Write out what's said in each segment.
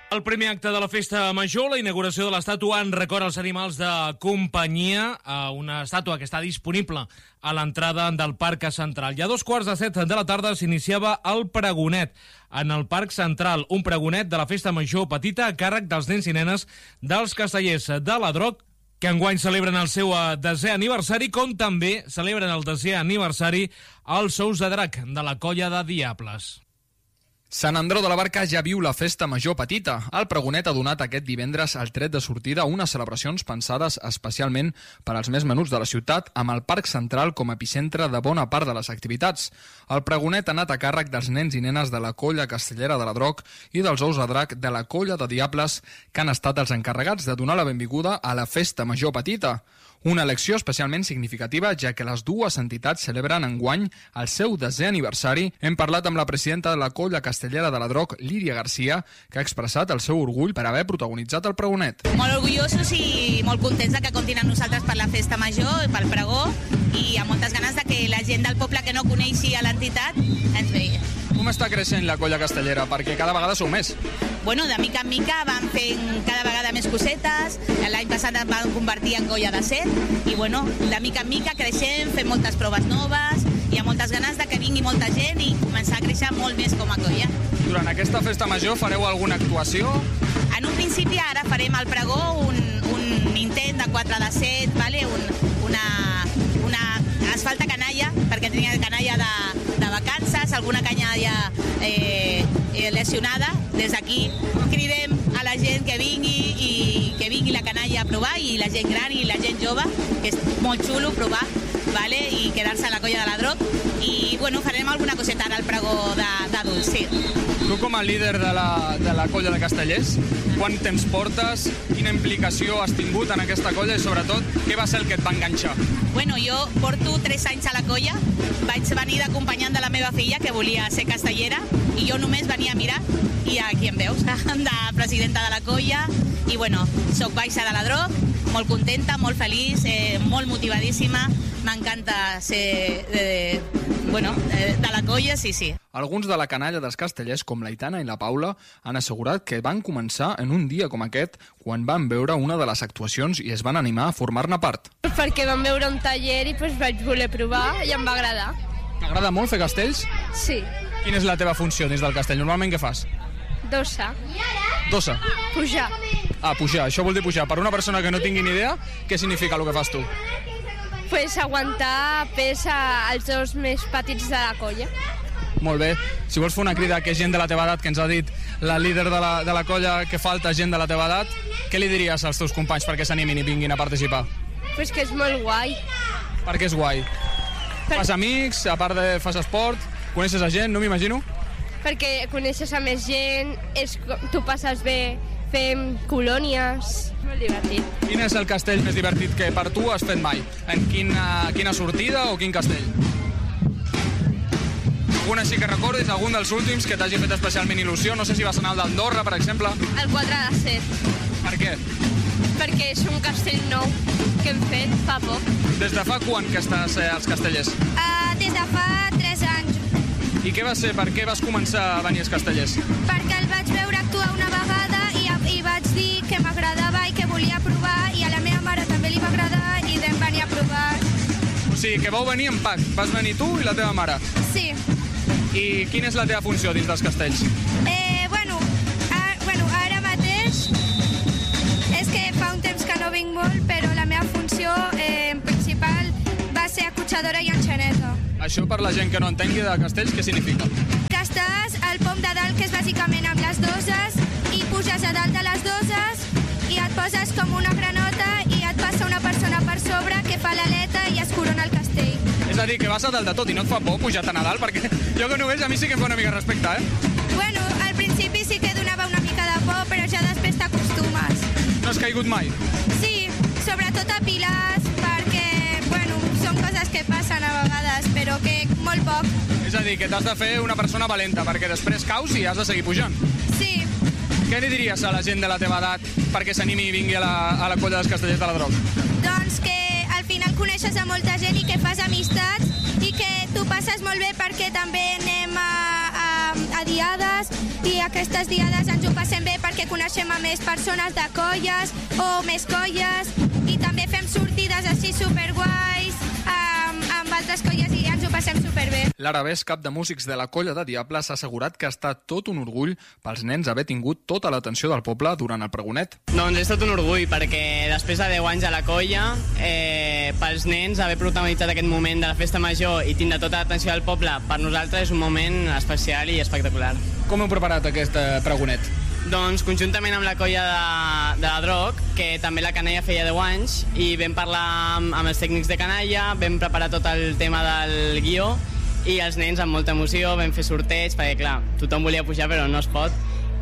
El primer acte de la festa major, la inauguració de l'estàtua en record als animals de companyia, una estàtua que està disponible a l'entrada del Parc Central. I a 7:15 de la tarda s'iniciava el pregonet en el Parc Central, un pregonet de la festa major petita a càrrec dels nens i nenes dels Castellers de la Droc, que enguany celebren el seu 10è aniversari, com també celebren el 10è aniversari els Ous de Drac de la Colla de Diables. Sant Andreu de la Barca ja viu la festa major petita. El pregonet ha donat aquest divendres el tret de sortida a unes celebracions pensades especialment per als més menuts de la ciutat, amb el Parc Central com a epicentre de bona part de les activitats. El pregonet ha anat a càrrec dels nens i nenes de la Colla Castellera de la Droc i dels Ous de Drac de la Colla de Diables, que han estat els encarregats de donar la benvinguda a la festa major petita. Una elecció especialment significativa, ja que les dues entitats celebren enguany el seu 10è aniversari. Hem parlat amb la presidenta de la Colla Castellera de la Droc, Lídia Garcia, que ha expressat el seu orgull per haver protagonitzat el pregonet. Molt orgullosos i molt contents de que comptin amb nosaltres per la festa major i pel pregó, i amb moltes ganes de que la gent del poble que no coneixi a l'entitat ens vegi. Com està creixent la Colla Castellera? Perquè cada vegada sou més. Bueno, de mica en mica van fent cada vegada més cosetes. L'any passat ens van convertir en colla de 7 i bueno, de mica en mica creixem, fem moltes proves noves i amb moltes ganes de que vingui molta gent i començar a créixer molt més com a colla. Durant aquesta festa major fareu alguna actuació? En un principi ara farem al pregó un intent de 4 de 7, vale? Ens falta canalla, perquè tenia canalla de vacances, alguna canalla lesionada. Des d'aquí cridem a la gent que vingui i que vingui la canalla a provar, i la gent gran i la gent jove, que és molt xulo provar, vale? I quedar-se a la Colla de la Droc. I bueno, farem alguna coseta ara al pregó d'adults, sí. Tu com a líder de la Colla de Castellers, quant temps portes, quina implicació has tingut en aquesta colla i sobretot què va ser el que et va enganxar? Bueno, jo porto 3 anys a la colla, vaig venir d'acompanyant de la meva filla que volia ser castellera i jo només venia a mirar, i aquí em veus, de presidenta de la colla, i bueno, soc baixa de la Droc, molt contenta, molt feliç, molt motivadíssima, m'encanta ser de la colla, sí. Alguns de la canalla dels castellers, com l'Aitana i la Paula, han assegurat que van començar en un dia com aquest, quan van veure una de les actuacions i es van animar a formar-ne part. Perquè vam veure un taller i vaig voler provar i em va agradar. T'agrada molt fer castells? Sí. Quina és la teva funció dins del castell? Normalment què fas? Dossa. Pujar. Pujar. Això vol dir pujar. Per una persona que no tingui ni idea, què significa el que fas tu? Aguantar pes als dos més petits de la colla. Molt bé. Si vols fer una crida que gent de la teva edat, que ens ha dit la líder de la colla que falta gent de la teva edat, què li diries als teus companys perquè s'animin i vinguin a participar? Que és molt guai. Per què és guai? Fas amics, a part de fas esport, coneixes a gent, no m'imagino? Perquè coneixes a més gent, tu passes bé, fem colònies, molt divertit. Quin és el castell més divertit que per tu has fet mai? En quina sortida o quin castell? Algun així que recordis, algun dels últims que t'hagi fet especialment il·lusió? No sé si vas anar al d'Andorra, per exemple. El 4 de 7. Per què? Perquè és un castell nou que hem fet fa poc. Des de fa quan que estàs als Castellers? Des de fa 3 anys. I què va ser? Per què vas començar a venir als Castellers? Perquè el vaig veure actuar una vegada i vaig dir que m'agradava i que volia provar, i a la meva mare també li va agradar i vam venir a provar. O sigui, que vau venir en pack. Vas venir tu i la teva mare. Sí. I quina és la teva funció dins dels castells? Ara mateix és que fa un temps que no vinc molt, però la meva funció principal va ser acotxadora i enxaneta. Això per la gent que no entengui de castells, què significa? Que estàs al pom de dalt, que és bàsicament amb les doses, i puges a dalt de les doses i et poses com una granota i et passa una persona per sobre que fa l'aleta i es corona el castell. És a dir, que vas a dalt de tot i no et fa por pujar tan a dalt, perquè jo que no ho veig, a mi sí que em fa una mica respecte, Bueno, al principi sí que donava una mica de por, però ja després t'acostumes. No has caigut mai? Sí, sobretot a pilars, perquè, són coses que passen a vegades, però que molt poc. És a dir, que t'has de fer una persona valenta, perquè després caus i has de seguir pujant. Sí. Què li diries a la gent de la teva edat perquè s'animi i vingui a la colla dels Castellers de la Droc? Doncs que al final coneixes a molta gent i que fas amistats i que tu passes molt bé, perquè també anem a diades i aquestes diades ens ho passem bé perquè coneixem a més persones de colles o més colles i també fem sortides així superguais amb altres colles i ens ho passem superbé. Lara Bes, cap de músics de la Colla de Diables, ha assegurat que ha estat tot un orgull pels nens haver tingut tota l'atenció del poble durant el pregonet. Doncs és tot un orgull, perquè després de 10 anys a la colla, pels nens haver protagonitzat aquest moment de la festa major i tindre tota l'atenció del poble, per nosaltres és un moment especial i espectacular. Com heu preparat aquest pregonet? Doncs conjuntament amb la colla de la Droc, que també la canalla feia 10 anys, i vam parlar amb els tècnics de canalla, vam preparar tot el tema del guió, i els nens amb molta emoció vam fer sorteig, perquè clar, tothom volia pujar però no es pot,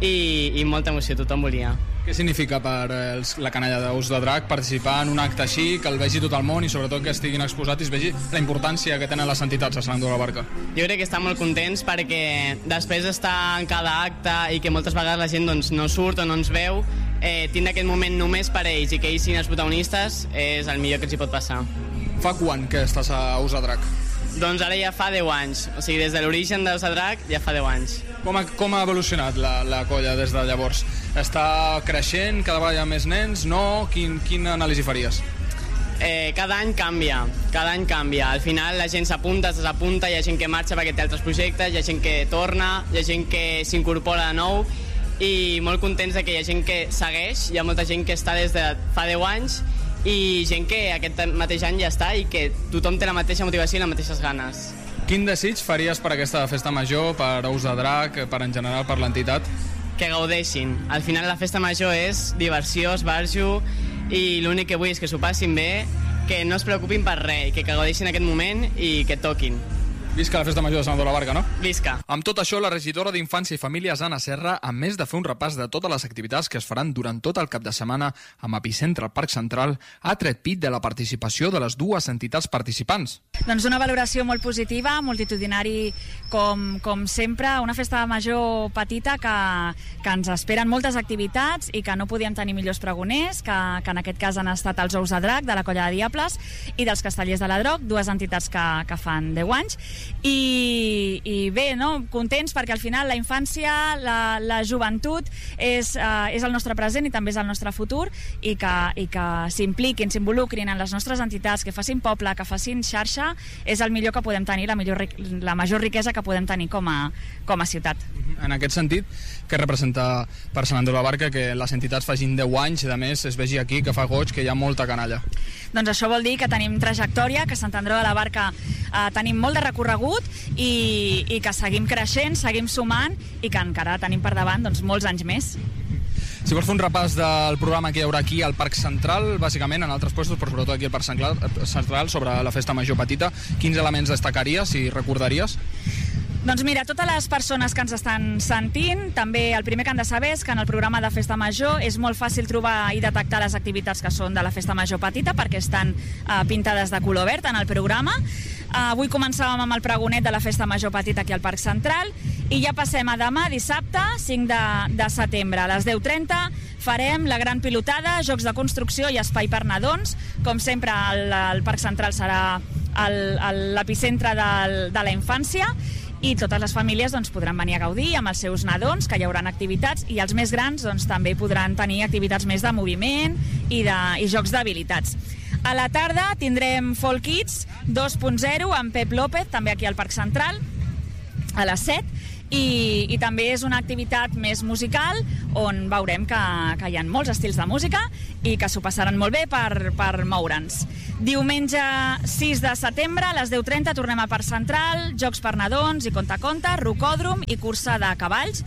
i molta emoció, tothom volia. Què significa per la canalla d'Ous de Drac participar en un acte així, que el vegi tot el món i sobretot que estiguin exposats i es vegi la importància que tenen les entitats a Sant Andreu de la Barca? Jo crec que estan molt contents perquè després d'estar en cada acte i que moltes vegades la gent doncs, no surt o no ens veu, tindre aquest moment només per ells i que ells siguin els protagonistes és el millor que els hi pot passar. Fa quan que estàs a Ous de Drac? Doncs ara ja fa 10 anys, o sigui, des de l'origen d'Ous de Drac ja fa 10 anys. Com ha evolucionat la colla des de llavors? Està creixent, cada vegada hi ha més nens, no? Quina anàlisi faries? Cada any canvia. Al final la gent s'apunta, es desapunta, hi ha gent que marxa perquè té altres projectes, hi ha gent que torna, hi ha gent que s'incorpora de nou i molt contents de que hi ha gent que segueix, hi ha molta gent que està des de fa 10 anys i gent que aquest mateix any ja està i que tothom té la mateixa motivació i les mateixes ganes. Quin desig faries per aquesta festa major, per Ous de Drac, per en general, per l'entitat? Que gaudeixin. Al final la festa major és diversió, esbarjo, i l'únic que vull és que s'ho passin bé, que no es preocupin per res, que gaudeixin aquest moment i que toquin. Visca la festa major de Sant Andreu de la Barca, no? Visca. Amb tot això, la regidora d'Infància i Famílies, Anna Serra, a més de fer un repàs de totes les activitats que es faran durant tot el cap de setmana amb epicentre al Parc Central, ha tret pit de la participació de les dues entitats participants. Doncs una valoració molt positiva, multitudinari com sempre, una festa major petita que ens esperen moltes activitats i que no podíem tenir millors pregoners, que en aquest cas han estat els Ous de Drac, de la Colla de Diables, i dels Castellers de la Droc, dues entitats que fan 10 anys. I bé, no? Contents perquè al final la infància, la joventut és el nostre present i també és el nostre futur i que s'impliquin, s'involucrin en les nostres entitats, que facin poble, que facin xarxa, és el millor que podem tenir, la major riquesa que podem tenir com a ciutat. En aquest sentit, què representa per Sant Andreu de la Barca que les entitats facin 10 anys i a més es vegi aquí que fa goig, que hi ha molta canalla? Doncs això vol dir que tenim trajectòria, que Sant Andreu de la Barca tenim molt de recorregut i que seguim creixent, seguim sumant i que encara tenim per davant doncs, molts anys més. Si vols fer un repàs del programa que hi haurà aquí al Parc Central, bàsicament en altres llocs, però sobretot aquí al Parc Central, sobre la festa major petita, quins elements destacaries i recordaries? Doncs mira, totes les persones que ens estan sentint, també el primer que han de saber és que en el programa de Festa Major és molt fàcil trobar i detectar les activitats que són de la Festa Major petita perquè estan pintades de color verd en el programa. Avui començàvem amb el pregonet de la Festa Major petita aquí al Parc Central i ja passem a demà, dissabte, 5 de setembre. A les 10:30 farem la gran pilotada, jocs de construcció i espai per nadons. Com sempre, el Parc Central serà l'epicentre de la infància i totes les famílies doncs, podran venir a gaudir amb els seus nadons, que hi haurà activitats, i els més grans doncs, també podran tenir activitats més de moviment i jocs d'habilitats. A la tarda tindrem Folk Kids 2.0 amb Pep López, també aquí al Parc Central, a les 7, i també és una activitat més musical on veurem que hi ha molts estils de música i que s'ho passaran molt bé per moure'ns. Diumenge 6 de setembre a les 10:30 tornem al Parc Central, jocs per nadons i conta-conta, rocòdrom i cursa de cavalls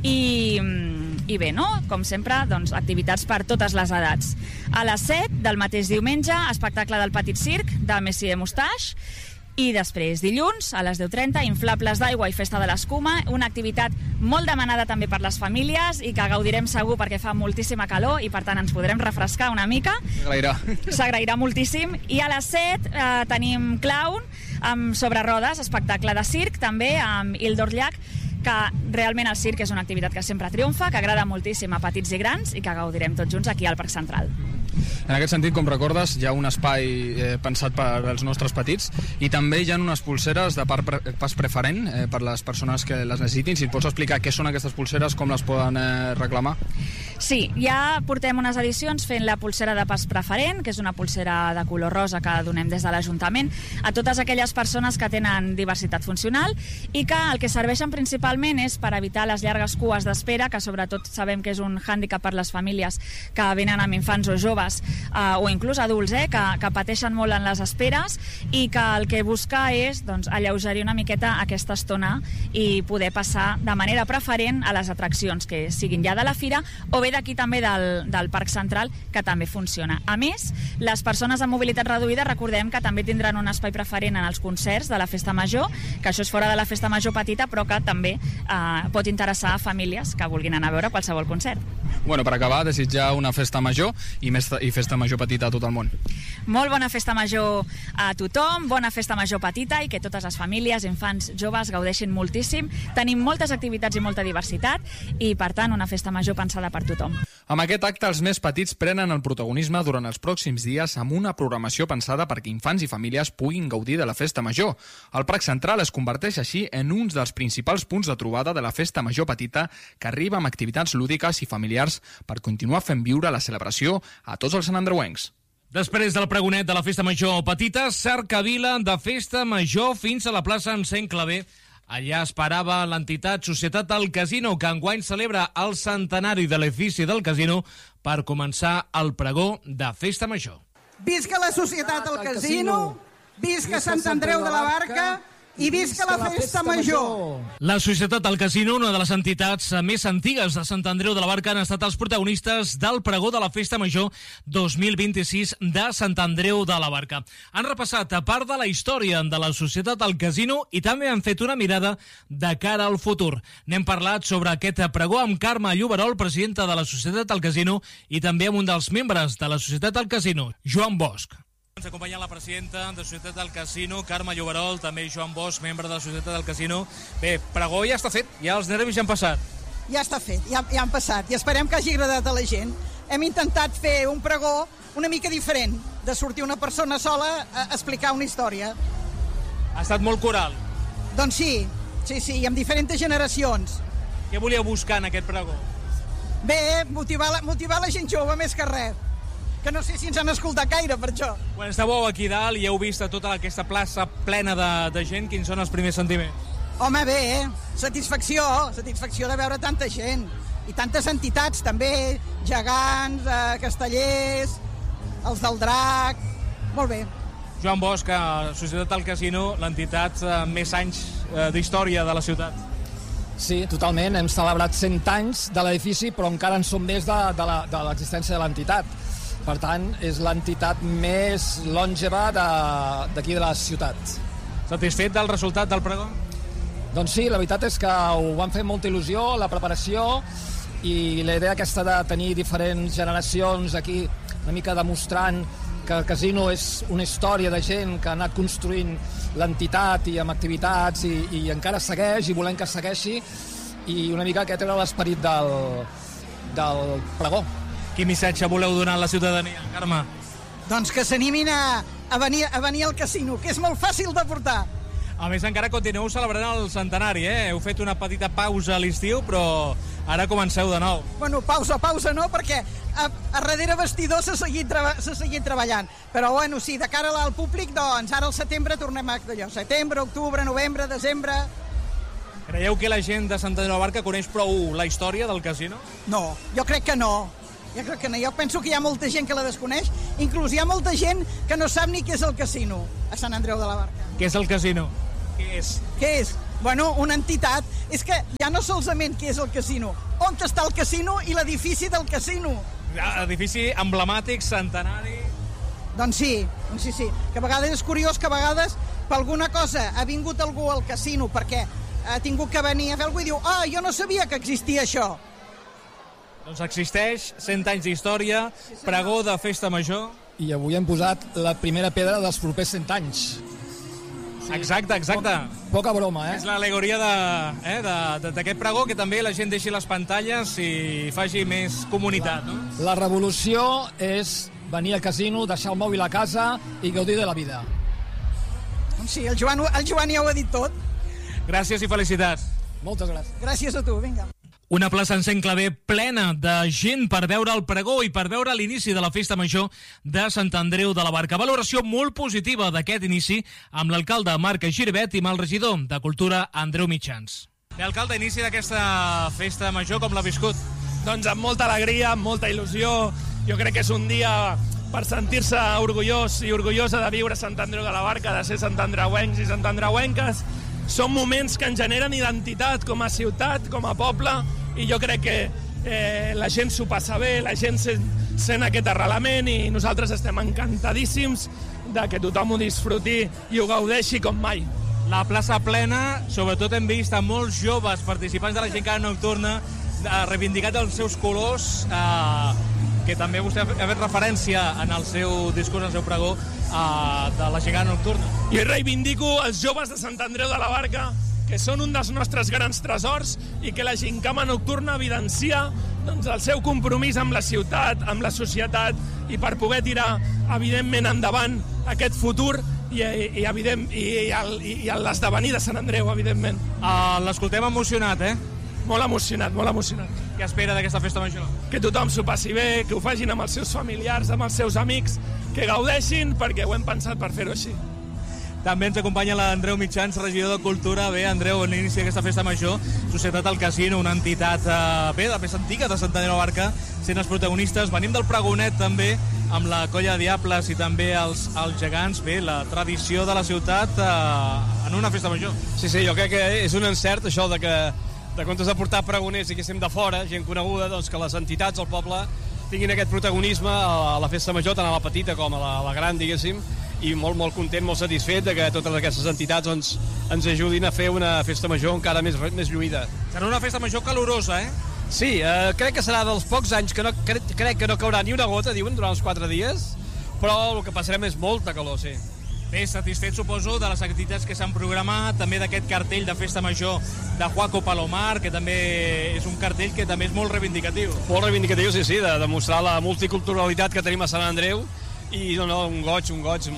i bé, no? Com sempre, doncs, activitats per totes les edats. A les 7 del mateix diumenge, espectacle del Petit Circ de Messier Moustache. I després, dilluns, a les 10:30, inflables d'aigua i festa de l'escuma, una activitat molt demanada també per les famílies i que gaudirem segur perquè fa moltíssima calor i per tant ens podrem refrescar una mica. S'agrairà moltíssim. I a les 7 tenim Clown sobre rodes, espectacle de circ també amb Ildor Llach, que realment el circ és una activitat que sempre triomfa, que agrada moltíssim a petits i grans i que gaudirem tots junts aquí al Parc Central. En aquest sentit, com recordes, hi ha un espai pensat per als nostres petits i també hi ha unes pulseres de pas preferent per les persones que les necessitin. Si et pots explicar què són aquestes pulseres, com les poden reclamar? Sí, ja portem unes edicions fent la pulsera de pas preferent, que és una pulsera de color rosa que donem des de l'Ajuntament a totes aquelles persones que tenen diversitat funcional i que el que serveixen principalment és per evitar les llargues cues d'espera, que sobretot sabem que és un hàndicap per les famílies que venen amb infants o joves o inclús adults, que pateixen molt en les esperes i que el que busca és alleugerir una miqueta aquesta estona i poder passar de manera preferent a les atraccions, que siguin ja de la fira o bé d'aquí també del Parc Central, que també funciona. A més, les persones amb mobilitat reduïda recordem que també tindran un espai preferent en els concerts de la Festa Major, que això és fora de la Festa Major petita, però que també pot interessar a famílies que vulguin anar a veure qualsevol concert. Bueno, per acabar, desitjar una festa major i festa major petita a tot el món. Molt bona festa major a tothom, bona festa major petita i que totes les famílies, infants, joves gaudeixin moltíssim. Tenim moltes activitats i molta diversitat i, per tant, una festa major pensada per tothom. Amb aquest acte, els més petits prenen el protagonisme durant els pròxims dies amb una programació pensada perquè infants i famílies puguin gaudir de la festa major. El Parc Central es converteix així en un dels principals punts de trobada de la festa major petita, que arriba amb activitats lúdiques i familiars per continuar fent viure la celebració a tots els santandreuencs. Després del pregonet de la Festa Major Petita, cercavila de Festa Major fins a la plaça Encén Clavé. Allà esperava l'entitat Societat del Casino, que enguany celebra el centenari de l'edifici del casino per començar el pregó de Festa Major. Visca la Societat del Casino, visca Sant Andreu de la Barca i visca la Festa Major! La Societat del Casino, una de les entitats més antigues de Sant Andreu de la Barca, han estat els protagonistes del pregó de la Festa Major 2026 de Sant Andreu de la Barca. Han repassat a part de la història de la Societat del Casino i també han fet una mirada de cara al futur. N'hem parlat sobre aquest pregó amb Carme Lloberol, presidenta de la Societat del Casino, i també amb un dels membres de la Societat del Casino, Joan Bosch. Ens acompanya la presidenta de la Societat del Casino, Carme Lloberol, també Joan Bosch, membre de la Societat del Casino. Bé, pregó ja està fet, ja els nervis ja han passat. Ja està fet, ja han passat, i esperem que hagi agradat a la gent. Hem intentat fer un pregó una mica diferent, de sortir una persona sola a explicar una història. Ha estat molt coral. Doncs sí, i amb diferents generacions. Què volíeu buscar en aquest pregó? Bé, motivar la gent jove més que res. Que no sé si ens han escoltat gaire per això. Quan estàveu aquí dalt i heu vist tota aquesta plaça plena de gent, quins són els primers sentiments? Home, bé, satisfacció de veure tanta gent. I tantes entitats, també, gegants, castellers, els del Drac... Molt bé. Joan Bosch, Societat del Casino, l'entitat amb més anys d'història de la ciutat. Sí, totalment. Hem celebrat 100 anys de l'edifici, però encara en som més de l'existència de l'entitat. Per tant, és l'entitat més longeva d'aquí de la ciutat. Satisfet del resultat del pregó? Doncs sí, la veritat és que ho van fer amb molta il·lusió, la preparació, i la idea aquesta de tenir diferents generacions aquí, una mica demostrant que el casino és una història de gent que ha anat construint l'entitat i amb activitats i encara segueix i volem que segueixi, i una mica aquest era l'esperit del pregó. Quin missatge voleu donar a la ciutadania, Carme? Doncs que s'animin a venir al casino, que és molt fàcil de portar. A més, encara continueu celebrant el centenari, Heu fet una petita pausa a l'estiu, però ara comenceu de nou. Bueno, pausa no, perquè a darrere vestidor s'ha seguit treballant. Però, bueno, sí, de cara al públic, doncs, ara al setembre tornem a allò. Setembre, octubre, novembre, desembre... Creieu que la gent de Sant Andreu de la Barca coneix prou la història del casino? No, jo crec que no. Jo penso que hi ha molta gent que la desconeix, inclús hi ha molta gent que no sap ni què és el casino a Sant Andreu de la Barca. Què és el casino? Què és? Bueno, una entitat. És que ja no solament què és el casino, on està el casino i l'edifici del casino. Edifici emblemàtic, centenari... Doncs sí. Que a vegades és curiós que a vegades per alguna cosa ha vingut algú al casino perquè ha tingut que venir a fer alguna cosa i diu jo no sabia que existia això. Doncs existeix, 100 anys d'història, pregó de Festa Major... I avui hem posat la primera pedra dels propers 100 anys. Sí. Exacte. Poca broma, És l'al·legoria d'aquest pregó, que també la gent deixi les pantalles i faci més comunitat, no? La revolució és venir al casino, deixar el mòbil a casa i gaudir de la vida. Sí, el Joan ja ho ha dit tot. Gràcies i felicitats. Moltes gràcies. Gràcies a tu, vinga. Una plaça en Sant Claver plena de gent per veure el pregó i per veure l'inici de la festa major de Sant Andreu de la Barca. Valoració molt positiva d'aquest inici amb l'alcalde Marc Giribet i amb el regidor de Cultura Andreu Mitjans. Bé, alcalde, inici d'aquesta festa major, com l'ha viscut? Doncs amb molta alegria, amb molta il·lusió. Jo crec que és un dia per sentir-se orgullós i orgullosa de viure Sant Andreu de la Barca, de ser santandreuencs i santandreuenques. Són moments que ens generen identitat com a ciutat, com a poble, i jo crec que la gent s'ho passa bé, la gent sent aquest arrelament i nosaltres estem encantadíssims de que tothom ho disfruti i ho gaudeixi com mai. La plaça plena, sobretot hem vist a molts joves participants de la Gincana Nocturna reivindicat els seus colors, que també vostè ha fet referència en el seu discurs, en el seu pregó, de la Gincana Nocturna. Jo reivindico els joves de Sant Andreu de la Barca, que són un dels nostres grans tresors i que la Gincana Nocturna evidencia doncs, el seu compromís amb la ciutat, amb la societat i per poder tirar, evidentment, endavant aquest futur i l'esdevenir de Sant Andreu, evidentment. L'escoltem emocionat, eh? Molt emocionat, molt emocionat. Què espera d'aquesta festa major? Que tothom s'ho passi bé, que ho facin amb els seus familiars, amb els seus amics, que gaudeixin, perquè ho hem pensat per fer-ho així. També ens acompanya l'Andreu Mitjans, regidor de Cultura. Bé, Andreu, en l'inici d'aquesta festa major, Societat El Casino, una entitat bé, de més antiga de Sant Andreu de la Barca, sent els protagonistes. Venim del pregonet també, amb la Colla de Diables i també els gegants. Bé, la tradició de la ciutat en una festa major. Sí, jo crec que és un encert això de que de comptes de portar pregoners i que estem de fora, gent coneguda, doncs que les entitats, el poble, tinguin aquest protagonisme a la festa major, tant a la petita com a la gran, diguéssim, i molt content, molt satisfet de que totes aquestes entitats ens ajudin a fer una festa major encara més lluïda. Serà una festa major calorosa, eh? Sí, crec que serà dels pocs anys que crec que no caurà ni una gota, diuen, durant els 4 dies, però el que passarem és molta calor, sí. Bé, satisfet, suposo, de les activitats que s'han programat, també d'aquest cartell de festa major de Juaco Palomar, que també és un cartell que també és molt reivindicatiu. Molt reivindicatiu, sí, de demostrar la multiculturalitat que tenim a Sant Andreu, i un goig.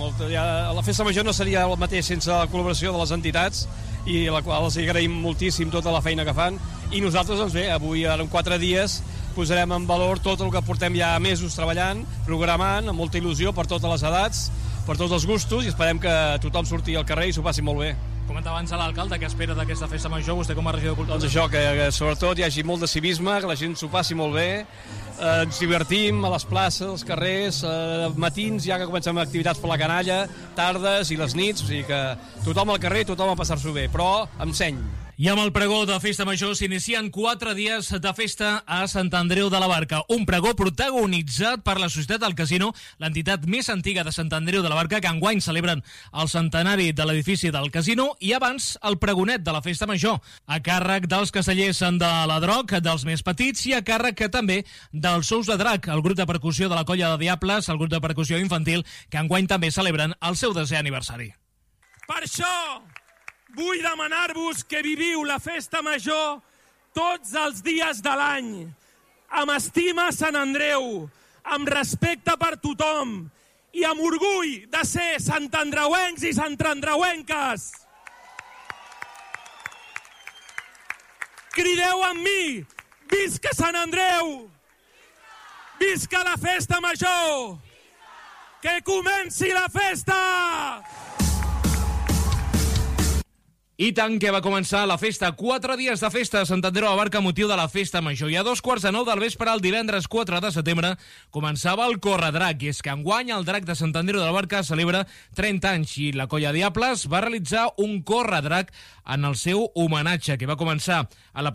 La festa major no seria el mateix sense la col·laboració de les entitats, i a la qual els agraïm moltíssim tota la feina que fan, i nosaltres, doncs bé, avui, en 4 dies, posarem en valor tot el que portem ja mesos treballant, programant, amb molta il·lusió per totes les edats, per tots els gustos, i esperem que tothom surti al carrer i s'ho passi molt bé. Comentava abans a l'alcalde, què espera d'aquesta festa major, vostè com a regidor de Cultura? Doncs això, que sobretot hi hagi molt de civisme, que la gent s'ho passi molt bé, ens divertim a les places, als carrers, matins ja que comencem activitats per la canalla, tardes i les nits, o sigui que tothom al carrer, tothom a passar-s'ho bé, però amb seny. I amb el pregó de festa major s'inicien 4 dies de festa a Sant Andreu de la Barca. Un pregó protagonitzat per la Societat del Casino, l'entitat més antiga de Sant Andreu de la Barca, que enguany celebren el centenari de l'edifici del casino, i abans el pregonet de la festa major, a càrrec dels castellers de la Droc, dels més petits, i a càrrec també dels Sous de Drac, el grup de percussió de la Colla de Diables, el grup de percussió infantil, que enguany també celebren el seu 10è aniversari. Per això vull demanar-vos que viviu la festa major tots els dies de l'any, amb estima a Sant Andreu, amb respecte per tothom i amb orgull de ser santandreuencs i santandreuenques. Crideu amb mi, visca Sant Andreu! Visca la festa major! Que comenci la festa! I tant que va començar la festa. 4 dies de festa a Sant Andreu de la Barca, motiu de la festa major. I a 2:45 del vespre, el divendres 4 de setembre, començava el Corredrac. I és que enguany el Drac de Sant Andreu de la Barca celebra 30 anys i la Colla Diables va realitzar un Corredrac en el seu homenatge, que va començar a la plaça